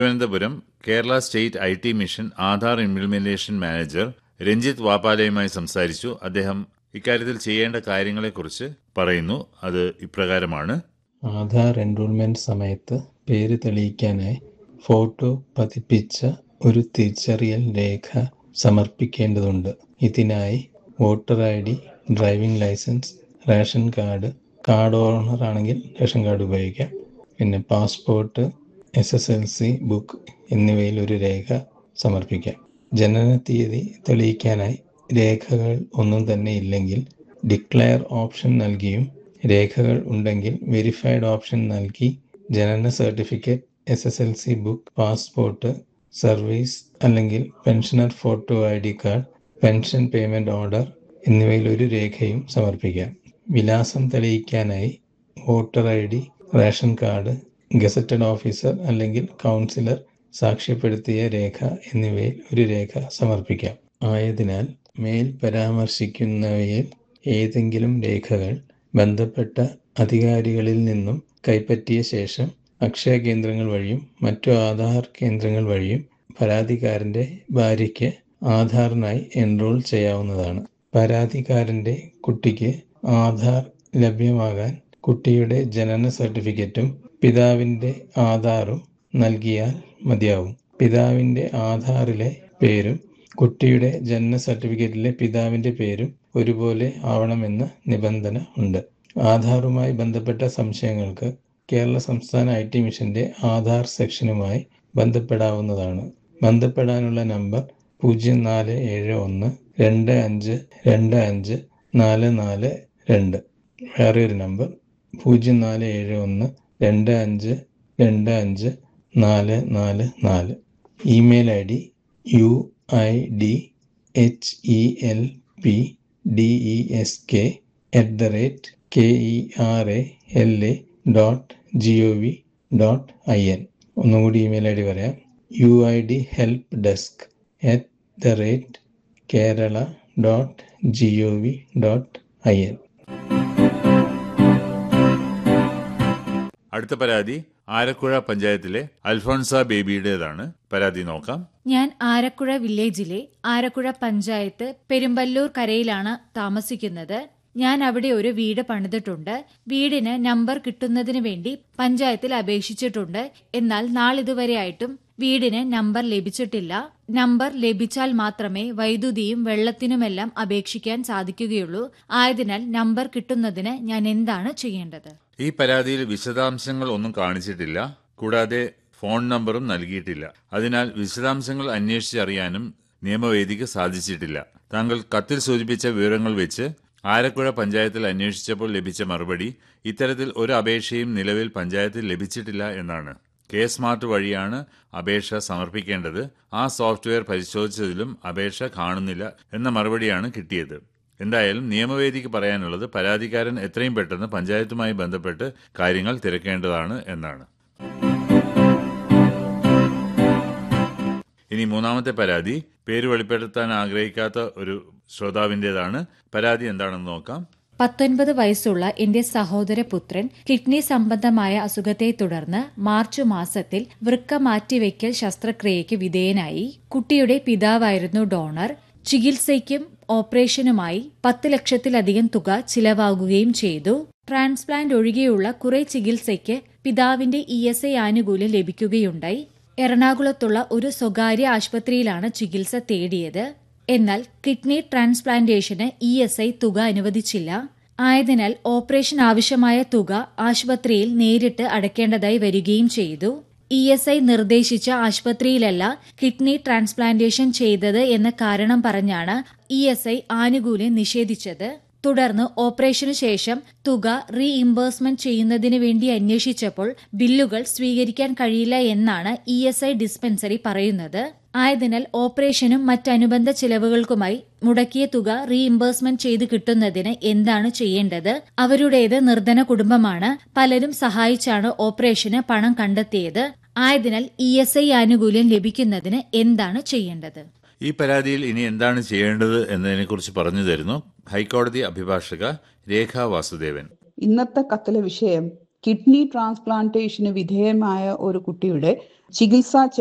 Thiruvananthapuram Kerala state IT mission Aadhaar implementation manager Ranjith വാപ്പാലയുമായി സംസാരിച്ചു. അദ്ദേഹം ഇക്കാര്യത്തിൽ ചെയ്യേണ്ട കാര്യങ്ങളെക്കുറിച്ച് പറയുന്നു. അത് ഇപ്രകാരമാണ്. ആധാർ എൻറോൾമെന്റ് സമയത്ത് പേര് തെളിയിക്കാനായി ഫോട്ടോ പതിപ്പിച്ച ഒരു തിരിച്ചറിയൽ രേഖ സമർപ്പിക്കേണ്ടതുണ്ട്. ഇതിനായി voter ID, driving licence, ration card, card owner ആണെങ്കിൽ റേഷൻ കാർഡ് ഉപയോഗിക്കാം, പിന്നെ പാസ്പോർട്ട്, SSLC ബുക്ക് എന്നിവയിൽ ഒരു രേഖ സമർപ്പിക്കാം. ജനനത്തീയതി തെളിയിക്കാനായി രേഖകൾ ഒന്നും തന്നെ ഇല്ലെങ്കിൽ ഡിക്ലെയർ ഓപ്ഷൻ നൽകിയും രേഖകൾ ഉണ്ടെങ്കിൽ വെരിഫൈഡ് ഓപ്ഷൻ നൽകി ജനന certificate, SSLC book, passport, service അല്ലെങ്കിൽ pensioner photo ID card, pension payment order എന്നിവയിൽ ഒരു രേഖയും സമർപ്പിക്കാം. വിലാസം തെളിയിക്കാനായി voter ID, ration card, gazetted officer അല്ലെങ്കിൽ കൗൺസിലർ സാക്ഷ്യപ്പെടുത്തിയ രേഖ എന്നിവയിൽ ഒരു രേഖ സമർപ്പിക്കാം. ആയതിനാൽ മേൽ പരാമർശിക്കുന്നവയിൽ ഏതെങ്കിലും രേഖകൾ ബന്ധപ്പെട്ട അധികാരികളിൽ നിന്നും കൈപ്പറ്റിയ ശേഷം അക്ഷയ കേന്ദ്രങ്ങൾ വഴിയും മറ്റു ആധാർ കേന്ദ്രങ്ങൾ വഴിയും പരാതിക്കാരൻ്റെ ഭാര്യയ്ക്ക് ആധാറിനായി എൻറോൾ ചെയ്യാവുന്നതാണ്. പരാതിക്കാരൻ്റെ കുട്ടിക്ക് ആധാർ ലഭ്യമാകാൻ കുട്ടിയുടെ ജനന സർട്ടിഫിക്കറ്റും പിതാവിൻ്റെ ആധാറും നൽകിയാൽ മതിയാവും. പിതാവിൻ്റെ ആധാറിലെ പേരും കുട്ടിയുടെ ജനന സർട്ടിഫിക്കറ്റിലെ പിതാവിൻ്റെ പേരും ഒരുപോലെ ആവണമെന്ന നിബന്ധന ഉണ്ട്. ആധാറുമായി ബന്ധപ്പെട്ട സംശയങ്ങൾക്ക് കേരള സംസ്ഥാന IT മിഷന്റെ ആധാർ സെക്ഷനുമായി ബന്ധപ്പെടാവുന്നതാണ്. ബന്ധപ്പെടാനുള്ള നമ്പർ 0471 25 25 442. വേറെ ഒരു നമ്പർ 0471 25 25 444. Email ID uidhelpdesk@kerala.gov.in. ഒന്നുകൂടി ഇമെയിൽ ID പറയാം. uidhelpdesk@kerala.gov.in. അടുത്ത പരാതി ആരക്കുഴ പഞ്ചായത്തിലെ അൽഫോൺസ ബേബിയുടേതാണ്. പരാതി നോക്കാം. ഞാൻ ആരക്കുഴ വില്ലേജിലെ ആരക്കുഴ പഞ്ചായത്ത് പെരുമ്പല്ലൂർ കരയിലാണ് താമസിക്കുന്നത്. ഞാൻ അവിടെ ഒരു വീട് പണിതിട്ടുണ്ട്. വീടിന് നമ്പർ കിട്ടുന്നതിന് വേണ്ടി പഞ്ചായത്തിൽ അപേക്ഷിച്ചിട്ടുണ്ട്. എന്നാൽ നാളിതുവരെയായിട്ടും വീടിന് നമ്പർ ലഭിച്ചിട്ടില്ല. നമ്പർ ലഭിച്ചാൽ മാത്രമേ വൈദ്യുതിയും വെള്ളത്തിനുമെല്ലാം അപേക്ഷിക്കാൻ സാധിക്കുകയുള്ളൂ. ആയതിനാൽ നമ്പർ കിട്ടുന്നതിന് ഞാൻ എന്താണ് ചെയ്യേണ്ടത്? ഈ പരാതിയിൽ വിശദാംശങ്ങൾ ഒന്നും കാണിച്ചിട്ടില്ല. കൂടാതെ ഫോൺ നമ്പറും നൽകിയിട്ടില്ല. അതിനാൽ വിശദാംശങ്ങൾ അന്വേഷിച്ചറിയാനും നിയമവേദിക്ക് സാധിച്ചിട്ടില്ല. താങ്കൾ കത്തിൽ സൂചിപ്പിച്ച വിവരങ്ങൾ വെച്ച് ആരക്കുഴ പഞ്ചായത്തിൽ അന്വേഷിച്ചപ്പോൾ ലഭിച്ച മറുപടി ഇത്തരത്തിൽ ഒരു അപേക്ഷയും നിലവിൽ പഞ്ചായത്തിൽ ലഭിച്ചിട്ടില്ല എന്നാണ്. K-സ്മാർട്ട് വഴിയാണ് അപേക്ഷ സമർപ്പിക്കേണ്ടത്. ആ സോഫ്റ്റ്വെയർ പരിശോധിച്ചതിലും അപേക്ഷ കാണുന്നില്ല എന്ന മറുപടിയാണ് കിട്ടിയത്. എന്തായാലും നിയമവേദിക്ക് പറയാനുള്ളത് പരാതിക്കാരൻ എത്രയും പെട്ടെന്ന് പഞ്ചായത്തുമായി ബന്ധപ്പെട്ട് കാര്യങ്ങൾ തിരക്കേണ്ടതാണ് എന്നാണ്. ഇനി മൂന്നാമത്തെ പരാതി പേര് വെളിപ്പെടുത്താൻ ആഗ്രഹിക്കാത്ത ഒരു ശ്രോതാവിൻ്റെതാണ്. പരാതി എന്താണെന്ന് നോക്കാം. 19 വയസ്സുള്ള എന്റെ സഹോദരപുത്രൻ കിഡ്നി സംബന്ധമായ അസുഖത്തെ തുടർന്ന് മാർച്ച് മാസത്തിൽ വൃക്ക മാറ്റിവെക്കൽ ശസ്ത്രക്രിയയ്ക്ക് വിധേയനായി. കുട്ടിയുടെ പിതാവായിരുന്നു ഡോണർ. ചികിത്സയ്ക്കും ഓപ്പറേഷനുമായി 10 ലക്ഷത്തിലധികം തുക ചിലവാകുകയും ചെയ്തു. ട്രാൻസ്പ്ലാന്റ് ഒഴികെയുള്ള കുറെ ചികിത്സയ്ക്ക് പിതാവിന്റെ ESI ആനുകൂല്യം ലഭിക്കുകയുണ്ടായി. എറണാകുളത്തുള്ള ഒരു സ്വകാര്യ ആശുപത്രിയിലാണ് ചികിത്സ തേടിയത്. എന്നാൽ കിഡ്നി ട്രാൻസ്പ്ലാന്റേഷന് ESI തുക അനുവദിച്ചില്ല. ആയതിനാൽ ഓപ്പറേഷൻ ആവശ്യമായ തുക ആശുപത്രിയിൽ നേരിട്ട് അടയ്ക്കേണ്ടതായി വരികയും ചെയ്തു. ESI നിർദ്ദേശിച്ച ആശുപത്രിയിലല്ല കിഡ്നി ട്രാൻസ്പ്ലാന്റേഷൻ ചെയ്തത് എന്ന കാരണം പറഞ്ഞാണ് ESI ആനുകൂല്യം നിഷേധിച്ചത്. തുടർന്ന് ഓപ്പറേഷനു ശേഷം തുക റീഇംബേഴ്സ്മെന്റ് ചെയ്യുന്നതിന് വേണ്ടി അന്വേഷിച്ചപ്പോൾ ബില്ലുകൾ സ്വീകരിക്കാൻ കഴിയില്ല എന്നാണ് ESI ഡിസ്പെൻസറി പറയുന്നത്. ആയതിനാൽ ഓപ്പറേഷനും മറ്റനുബന്ധ ചിലവുകൾക്കുമായി മുടക്കിയ തുക റീഇംബേഴ്സ്മെന്റ് ചെയ്ത് കിട്ടുന്നതിന് എന്താണ് ചെയ്യേണ്ടത്? അവരുടേത് നിർധന കുടുംബമാണ്. പലരും സഹായിച്ചാണ് ഓപ്പറേഷന് പണം കണ്ടെത്തിയത്. ആയതിനാൽ ESI ആനുകൂല്യം ലഭിക്കുന്നതിന് എന്താണ് ചെയ്യേണ്ടത്? ഈ പരാതിയിൽ ഇനി എന്താണ് ചെയ്യേണ്ടത് എന്നതിനെക്കുറിച്ച് പറഞ്ഞു തരുന്നു ഹൈക്കോടതി അഭിഭാഷക രേഖ വാസുദേവൻ. ഇന്നത്തെ കത്തിലെ വിഷയം കിഡ്നി ട്രാൻസ്പ്ലാന്റേഷന് വിധേയമായ ഒരു കുട്ടിയുടെ ചികിത്സാ